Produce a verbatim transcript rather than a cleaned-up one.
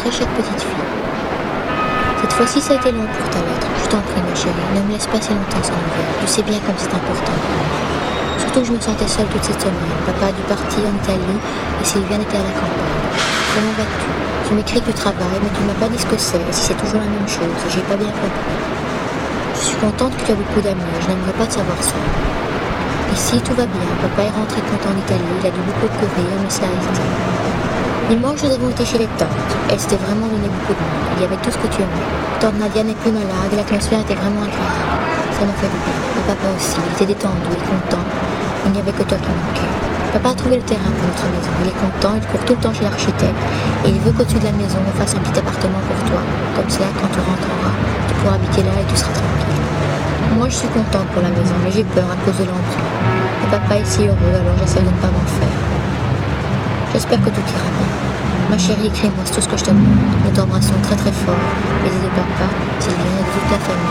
très chère petite fille. Cette fois-ci, ça a été long pour ta lettre. Je t'en prie, ma chérie, ne me laisse pas si longtemps sans nouvelles. Tu sais bien comme c'est important. Surtout que je me sentais seule toute cette semaine. Papa a dû partir en Italie et Sylviane était à la campagne. Comment vas-tu? Tu m'écris que tu travailles, mais tu ne m'as pas dit ce que c'est et si c'est toujours la même chose. J'ai pas bien compris. Je suis contente que tu as beaucoup d'amis. Je n'aimerais pas te savoir seule. Ici, tout va bien. Papa est rentré content en Italie. Il a dû beaucoup courir, mais ça a été. Dimanche, nous avons été chez les tantes. Elles s'étaient vraiment donné beaucoup de monde. Il y avait tout ce que tu aimais. Tante Nadia n'est plus malade et l'atmosphère était vraiment agréable. Ça m'a fait du bien. Et papa aussi. Il était détendu et content. Il n'y avait que toi qui manquais. Papa a trouvé le terrain pour notre maison. Il est content, il court tout le temps chez l'architecte. Et il veut qu'au-dessus de la maison, on fasse un petit appartement pour toi. Comme ça, quand tu rentreras, tu pourras habiter là et tu seras tranquille. Moi, je suis contente pour la maison, mais j'ai peur à cause de l'emprunt. Et papa est si heureux, alors j'essaie de ne pas m'en faire. J'espère que tout ira bien. Ma chérie, écris-moi, c'est tout ce que je te demande. Nous t'embrassons très très fort. Bisous de papa, Sylviane et de toute la famille.